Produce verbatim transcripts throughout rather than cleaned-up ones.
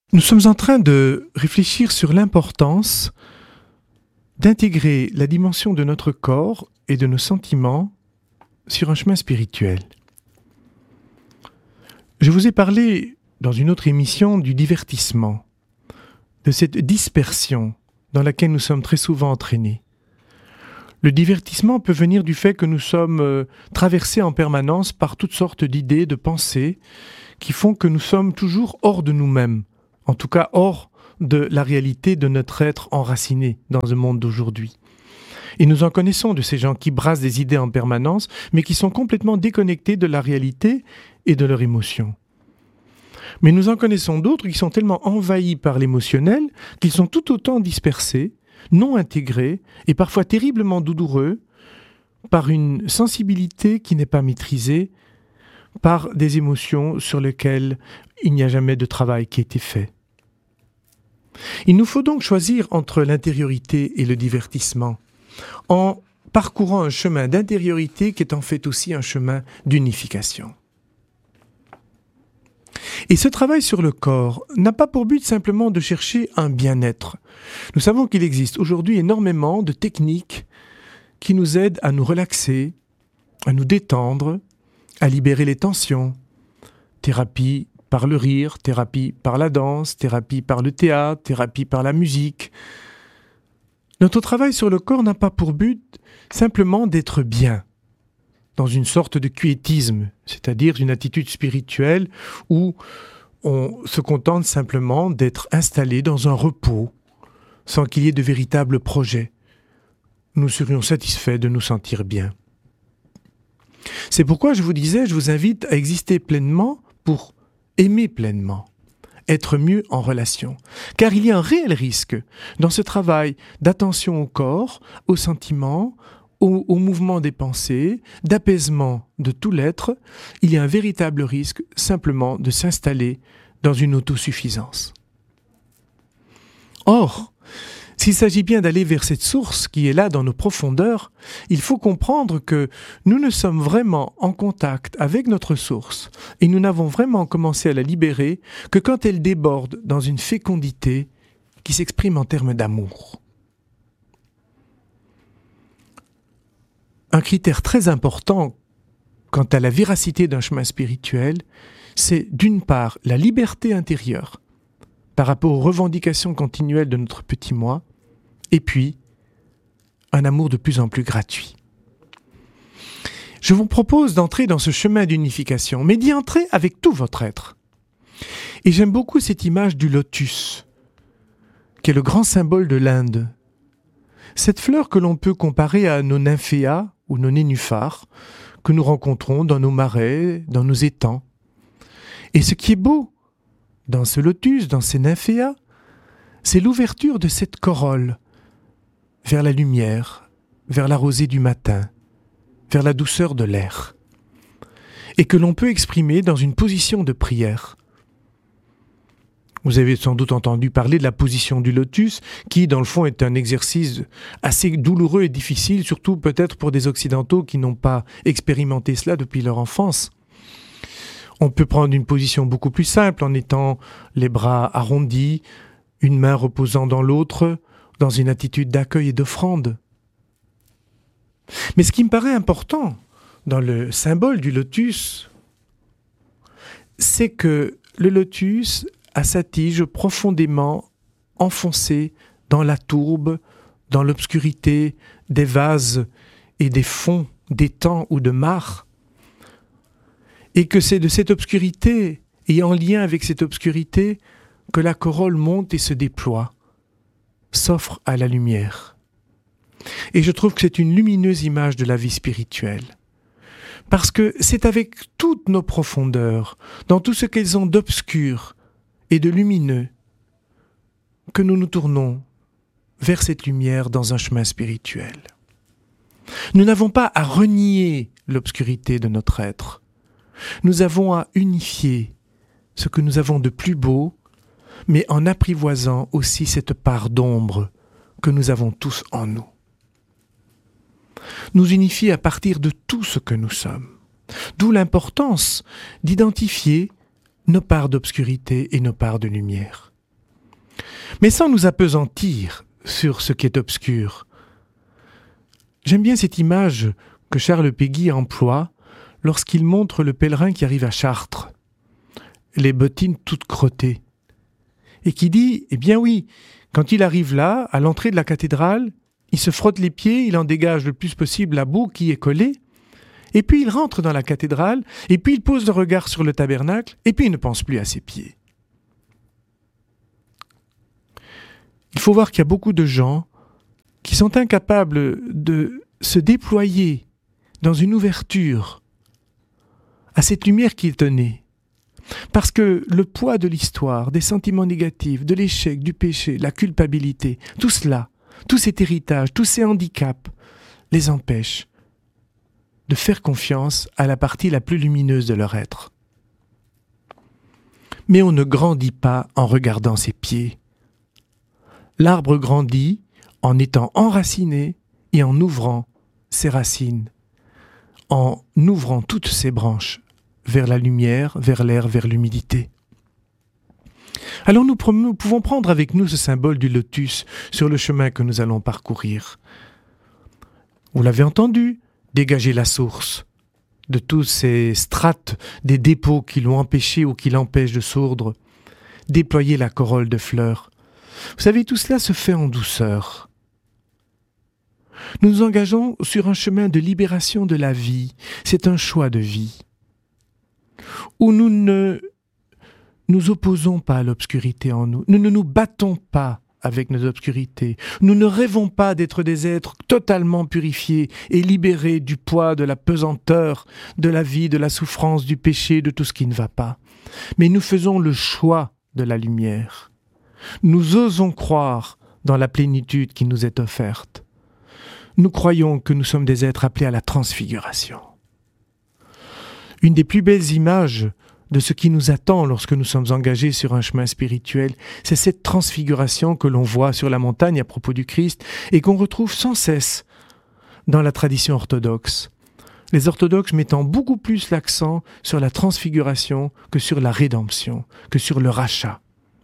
Nous sommes en train de réfléchir sur l'importance d'intégrer la dimension de notre corps et de nos sentiments sur un chemin spirituel. Je vous ai parlé dans une autre émission du divertissement, de cette dispersion dans laquelle nous sommes très souvent entraînés. Le divertissement peut venir du fait que nous sommes euh, traversés en permanence par toutes sortes d'idées, de pensées, qui font que nous sommes toujours hors de nous-mêmes, en tout cas hors de la réalité de notre être enraciné dans le monde d'aujourd'hui. Et nous en connaissons de ces gens qui brassent des idées en permanence, mais qui sont complètement déconnectés de la réalité et de leurs émotions. Mais nous en connaissons d'autres qui sont tellement envahis par l'émotionnel qu'ils sont tout autant dispersés, non intégrés et parfois terriblement douloureux par une sensibilité qui n'est pas maîtrisée, par des émotions sur lesquelles il n'y a jamais de travail qui a été fait. Il nous faut donc choisir entre l'intériorité et le divertissement, en parcourant un chemin d'intériorité qui est en fait aussi un chemin d'unification. Et ce travail sur le corps n'a pas pour but simplement de chercher un bien-être. Nous savons qu'il existe aujourd'hui énormément de techniques qui nous aident à nous relaxer, à nous détendre, à libérer les tensions. Thérapie par le rire, thérapie par la danse, thérapie par le théâtre, thérapie par la musique. Notre travail sur le corps n'a pas pour but simplement d'être bien, dans une sorte de quiétisme, c'est-à-dire une attitude spirituelle où on se contente simplement d'être installé dans un repos, sans qu'il y ait de véritables projets. Nous serions satisfaits de nous sentir bien. C'est pourquoi je vous disais, je vous invite à exister pleinement pour aimer pleinement, être mieux en relation. Car il y a un réel risque dans ce travail d'attention au corps, aux sentiments, au, au mouvement des pensées, d'apaisement de tout l'être. Il y a un véritable risque simplement de s'installer dans une autosuffisance. Or, s'il s'agit bien d'aller vers cette source qui est là dans nos profondeurs, il faut comprendre que nous ne sommes vraiment en contact avec notre source et nous n'avons vraiment commencé à la libérer que quand elle déborde dans une fécondité qui s'exprime en termes d'amour. Un critère très important quant à la véracité d'un chemin spirituel, c'est d'une part la liberté intérieure par rapport aux revendications continuelles de notre petit moi, et puis un amour de plus en plus gratuit. Je vous propose d'entrer dans ce chemin d'unification, mais d'y entrer avec tout votre être. Et j'aime beaucoup cette image du lotus, qui est le grand symbole de l'Inde. Cette fleur que l'on peut comparer à nos nymphéas ou nos nénuphars, que nous rencontrons dans nos marais, dans nos étangs. Et ce qui est beau dans ce lotus, dans ces nymphéas, c'est l'ouverture de cette corolle vers la lumière, vers la rosée du matin, vers la douceur de l'air, et que l'on peut exprimer dans une position de prière. Vous avez sans doute entendu parler de la position du lotus, qui dans le fond est un exercice assez douloureux et difficile, surtout peut-être pour des Occidentaux qui n'ont pas expérimenté cela depuis leur enfance. On peut prendre une position beaucoup plus simple en étant les bras arrondis, une main reposant dans l'autre, dans une attitude d'accueil et d'offrande. Mais ce qui me paraît important dans le symbole du lotus, c'est que le lotus a sa tige profondément enfoncée dans la tourbe, dans l'obscurité des vases et des fonds d'étangs ou de mares, et que c'est de cette obscurité, et en lien avec cette obscurité, que la corolle monte et se déploie, s'offre à la lumière. Et je trouve que c'est une lumineuse image de la vie spirituelle. Parce que c'est avec toutes nos profondeurs, dans tout ce qu'elles ont d'obscur et de lumineux, que nous nous tournons vers cette lumière dans un chemin spirituel. Nous n'avons pas à renier l'obscurité de notre être. Nous avons à unifier ce que nous avons de plus beau, mais en apprivoisant aussi cette part d'ombre que nous avons tous en nous. Nous unifier à partir de tout ce que nous sommes. D'où l'importance d'identifier nos parts d'obscurité et nos parts de lumière. mais sans nous appesantir sur ce qui est obscur. J'aime bien cette image que Charles Péguy emploie lorsqu'il montre le pèlerin qui arrive à Chartres, les bottines toutes crottées, et qui dit, eh bien oui, quand il arrive là, à l'entrée de la cathédrale, il se frotte les pieds, il en dégage le plus possible la boue qui est collée, et puis il rentre dans la cathédrale, et puis il pose le regard sur le tabernacle, et puis il ne pense plus à ses pieds. Il faut voir qu'il y a beaucoup de gens qui sont incapables de se déployer dans une ouverture à cette lumière qui est donnée. Parce que le poids de l'histoire, des sentiments négatifs, de l'échec, du péché, la culpabilité, tout cela, tout cet héritage, tous ces handicaps, les empêchent de faire confiance à la partie la plus lumineuse de leur être. Mais on ne grandit pas en regardant ses pieds. L'arbre grandit en étant enraciné et en ouvrant ses racines, en ouvrant toutes ses branches vers la lumière, vers l'air, vers l'humidité. Alors nous, nous pouvons prendre avec nous ce symbole du lotus sur le chemin que nous allons parcourir. Vous l'avez entendu, dégager la source de tous ces strates, des dépôts qui l'ont empêché ou qui l'empêchent de sourdre, déployer la corolle de fleurs. Vous savez, tout cela se fait en douceur. Nous nous engageons sur un chemin de libération de la vie. C'est un choix de vie, où nous ne nous opposons pas à l'obscurité en nous. Nous ne nous battons pas avec nos obscurités. Nous ne rêvons pas d'être des êtres totalement purifiés et libérés du poids, de la pesanteur, de la vie, de la souffrance, du péché, de tout ce qui ne va pas. Mais nous faisons le choix de la lumière. Nous osons croire dans la plénitude qui nous est offerte. Nous croyons que nous sommes des êtres appelés à la transfiguration. Une des plus belles images de ce qui nous attend lorsque nous sommes engagés sur un chemin spirituel, c'est cette transfiguration que l'on voit sur la montagne à propos du Christ et qu'on retrouve sans cesse dans la tradition orthodoxe. Les orthodoxes mettant beaucoup plus l'accent sur la transfiguration que sur la rédemption, que sur le rachat.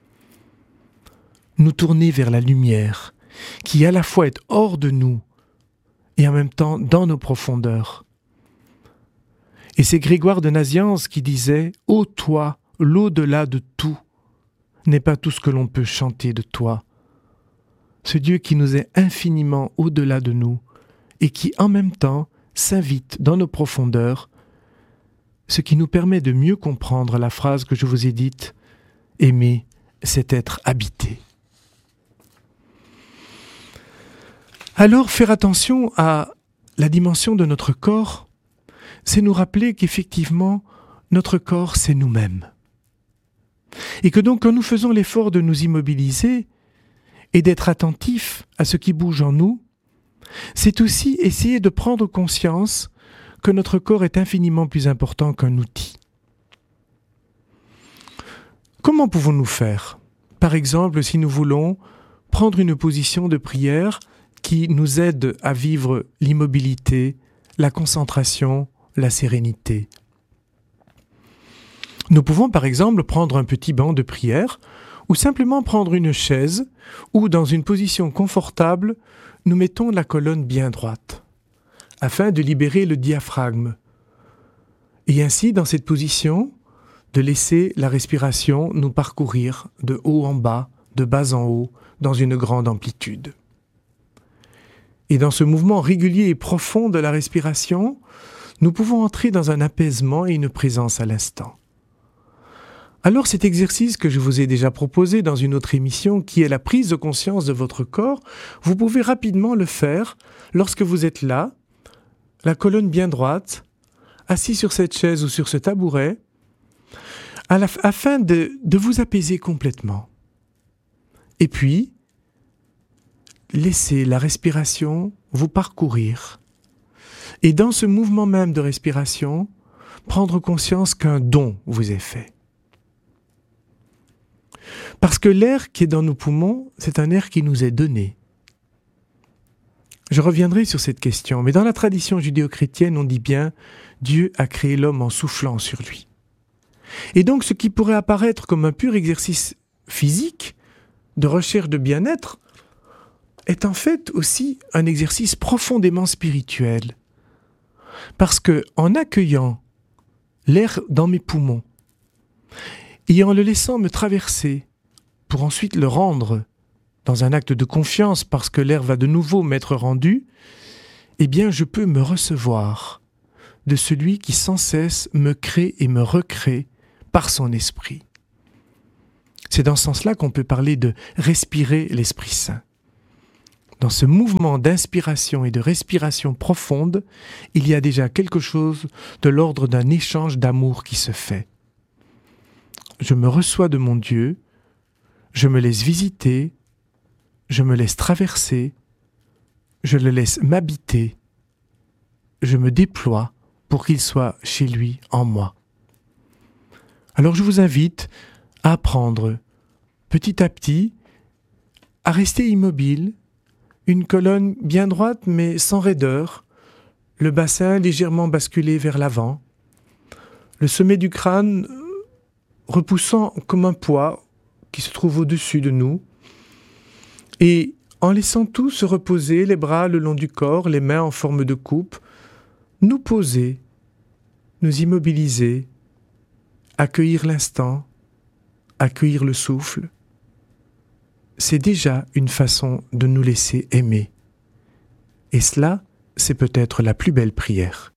Nous tourner vers la lumière, qui à la fois est hors de nous et en même temps dans nos profondeurs. Et c'est Grégoire de Nazianze qui disait « Ô toi, l'au-delà de tout, n'est pas tout ce que l'on peut chanter de toi. » Ce Dieu qui nous est infiniment au-delà de nous et qui en même temps s'invite dans nos profondeurs, ce qui nous permet de mieux comprendre la phrase que je vous ai dite « Aimer, c'est être habité ». Alors, faire attention à la dimension de notre corps, c'est nous rappeler qu'effectivement, notre corps, c'est nous-mêmes. Et que donc, quand nous faisons l'effort de nous immobiliser et d'être attentifs à ce qui bouge en nous, c'est aussi essayer de prendre conscience que notre corps est infiniment plus important qu'un outil. Comment pouvons-nous faire ? Par exemple, si nous voulons prendre une position de prière qui nous aide à vivre l'immobilité, la concentration, la sérénité. Nous pouvons par exemple prendre un petit banc de prière ou simplement prendre une chaise où dans une position confortable, nous mettons la colonne bien droite afin de libérer le diaphragme et ainsi dans cette position de laisser la respiration nous parcourir de haut en bas, de bas en haut, dans une grande amplitude. Et dans ce mouvement régulier et profond de la respiration, nous pouvons entrer dans un apaisement et une présence à l'instant. Alors cet exercice que je vous ai déjà proposé dans une autre émission, qui est la prise de conscience de votre corps, vous pouvez rapidement le faire lorsque vous êtes là, la colonne bien droite, assis sur cette chaise ou sur ce tabouret, à la, afin de, de vous apaiser complètement. Et puis, laissez la respiration vous parcourir. Et dans ce mouvement même de respiration, prendre conscience qu'un don vous est fait. Parce que l'air qui est dans nos poumons, c'est un air qui nous est donné. Je reviendrai sur cette question, mais dans la tradition judéo-chrétienne, on dit bien « Dieu a créé l'homme en soufflant sur lui ». Et donc ce qui pourrait apparaître comme un pur exercice physique, de recherche de bien-être est en fait aussi un exercice profondément spirituel. Parce que en accueillant l'air dans mes poumons et en le laissant me traverser pour ensuite le rendre dans un acte de confiance parce que l'air va de nouveau m'être rendu, eh bien je peux me recevoir de celui qui sans cesse me crée et me recrée par son esprit. C'est dans ce sens-là qu'on peut parler de respirer l'Esprit Saint. Dans ce mouvement d'inspiration et de respiration profonde, il y a déjà quelque chose de l'ordre d'un échange d'amour qui se fait. Je me reçois de mon Dieu, je me laisse visiter, je me laisse traverser, je le laisse m'habiter, je me déploie pour qu'il soit chez lui en moi. Alors je vous invite à apprendre petit à petit à rester immobile, une colonne bien droite mais sans raideur, le bassin légèrement basculé vers l'avant, le sommet du crâne repoussant comme un poids qui se trouve au-dessus de nous, et en laissant tout se reposer, les bras le long du corps, les mains en forme de coupe, nous poser, nous immobiliser, accueillir l'instant, accueillir le souffle, c'est déjà une façon de nous laisser aimer. Et cela, c'est peut-être la plus belle prière.